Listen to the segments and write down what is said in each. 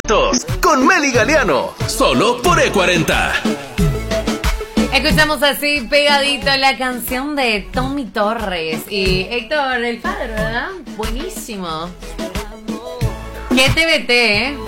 Con Meli Galeano, solo por E40. Escuchamos así pegadito la canción de Tommy Torres y Héctor El Padre, ¿verdad? Buenísimo. Qué TBT, ¿eh?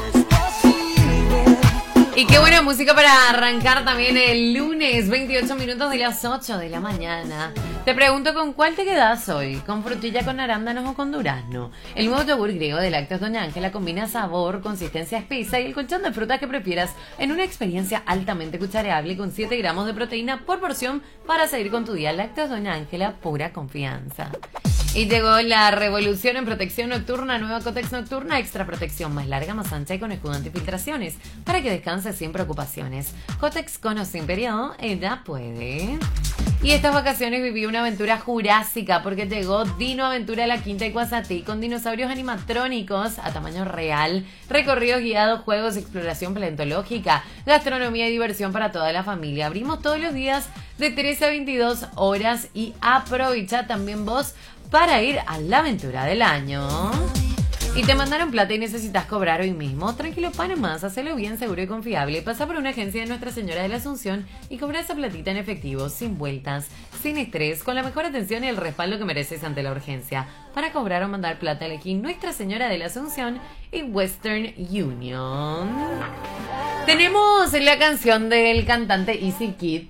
Y qué buena música para arrancar también el lunes, 28 minutos de las 8 de la mañana. Te pregunto, ¿con cuál te quedas hoy? ¿Con frutilla, con arándanos o con durazno? El nuevo yogur griego de Lácteos Doña Ángela combina sabor, consistencia espesa y el colchón de fruta que prefieras en una experiencia altamente cuchareable con 7 gramos de proteína por porción para seguir con tu día. Lácteos Doña Ángela, pura confianza. Y llegó la revolución en protección nocturna, nueva Cotex Nocturna, extra protección más larga, más ancha y con escudo antifiltraciones, para que descanses sin preocupaciones. Cotex con o sin periodo, ella puede. Y estas vacaciones viví una aventura jurásica porque llegó Dino Aventura a la Quinta y Guasatí con dinosaurios animatrónicos a tamaño real, recorridos guiados, juegos, exploración paleontológica, gastronomía y diversión para toda la familia. Abrimos todos los días de 13 a 22 horas y aprovecha también vos para ir a la aventura del año. Y te mandaron plata y necesitas cobrar hoy mismo. Tranquilo, Panamás, hacelo bien, seguro y confiable. Pasa por una agencia de Nuestra Señora de la Asunción y cobra esa platita en efectivo, sin vueltas, sin estrés, con la mejor atención y el respaldo que mereces ante la urgencia. Para cobrar o mandar plata, elegí Nuestra Señora de la Asunción y Western Union. Tenemos la canción del cantante Easy Kid.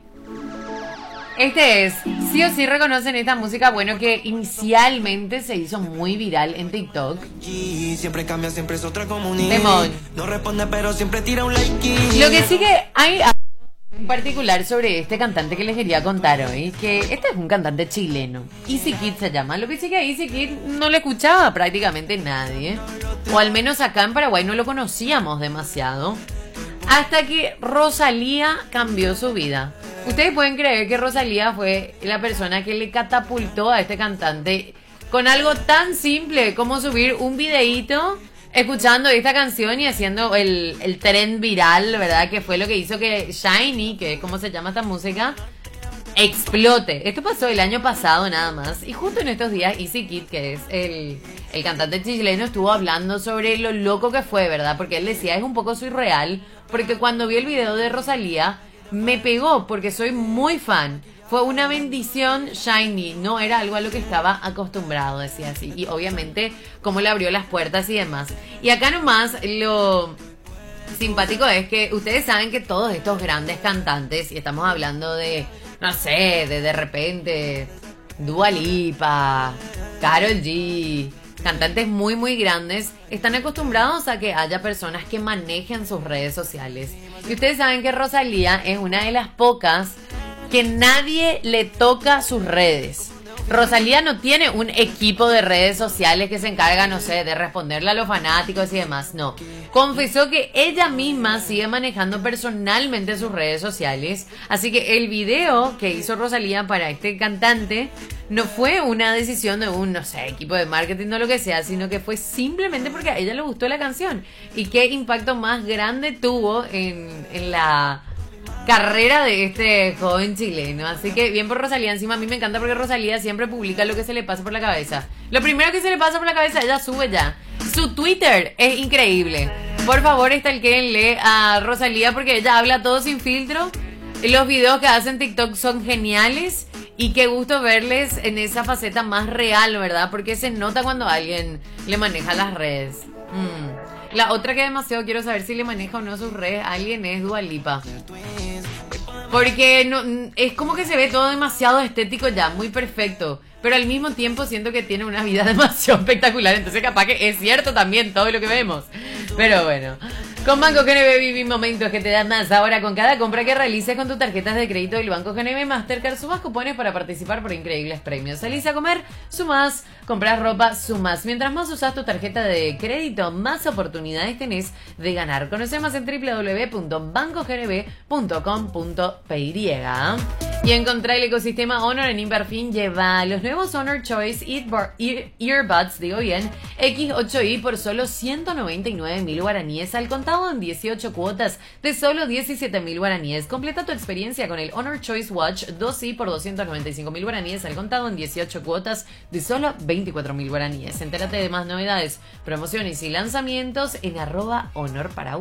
Este es, sí o sí reconocen esta música, bueno, que inicialmente se hizo muy viral en TikTok. Siempre cambia, siempre es otra comunidad. Demon. No responde, pero siempre tira un like. Lo que sí que hay en particular sobre este cantante que les quería contar hoy, que este es un cantante chileno. Easy Kid se llama. Lo que sí que a Easy Kid no le escuchaba prácticamente nadie. O al menos acá en Paraguay no lo conocíamos demasiado. Hasta que Rosalía cambió su vida. Ustedes pueden creer que Rosalía fue la persona que le catapultó a este cantante con algo tan simple como subir un videíto escuchando esta canción y haciendo el trend viral, ¿verdad? Que fue lo que hizo que Shiny, que es como se llama esta música, explote. Esto pasó el año pasado nada más. Y justo en estos días Easy Kid, que es el cantante chileno, estuvo hablando sobre lo loco que fue, ¿verdad? Porque él decía, es un poco surreal, porque cuando vi el video de Rosalía me pegó porque soy muy fan. Fue una bendición Shiny, no era algo a lo que estaba acostumbrado, decía así. Y obviamente cómo le abrió las puertas y demás. Y acá nomás lo simpático es que ustedes saben que todos estos grandes cantantes, y estamos hablando de, no sé, de repente Dua Lipa, Karol G, cantantes muy muy grandes, están acostumbrados a que haya personas que manejen sus redes sociales. Y ustedes saben que Rosalía es una de las pocas que nadie le toca sus redes. Rosalía no tiene un equipo de redes sociales que se encarga, no sé, de responderle a los fanáticos y demás, no. Confesó que ella misma sigue manejando personalmente sus redes sociales, así que el video que hizo Rosalía para este cantante no fue una decisión de un, no sé, equipo de marketing o lo que sea, sino que fue simplemente porque a ella le gustó la canción. Y qué impacto más grande tuvo en la carrera de este joven chileno. Así que bien por Rosalía. Encima a mí me encanta porque Rosalía siempre publica lo que se le pasa por la cabeza. Lo primero que se le pasa por la cabeza, ella sube ya. Su Twitter es increíble. Por favor, stalkeenle a Rosalía porque ella habla todo sin filtro. Los videos que hace en TikTok son geniales. Y qué gusto verles en esa faceta más real, ¿verdad? Porque se nota cuando alguien le maneja las redes. La otra que demasiado quiero saber si le maneja o no sus redes a alguien es Dua Lipa. Porque no, es como que se ve todo demasiado estético ya, muy perfecto. Pero al mismo tiempo siento que tiene una vida demasiado espectacular. Entonces capaz que es cierto también todo lo que vemos. Pero bueno. Con Banco GNB viví momentos que te dan más. Ahora con cada compra que realices con tus tarjetas de crédito del Banco GNB Mastercard, sumas cupones para participar por increíbles premios. Salís a comer, sumás. Compras ropa, sumás. Mientras más usas tu tarjeta de crédito, más oportunidades tenés de ganar. Conoce más en www.bancognb.com.py. Y encontrá el ecosistema Honor en Inverfin. Lleva los nuevos Honor Choice Earbuds, digo bien, X8i por solo 199.000 guaraníes al contado en 18 cuotas de solo 17.000 guaraníes. Completa tu experiencia con el Honor Choice Watch 2i por 295.000 guaraníes al contado en 18 cuotas de solo 24.000 guaraníes. Entérate de más novedades, promociones y lanzamientos en @Honor Paraguay.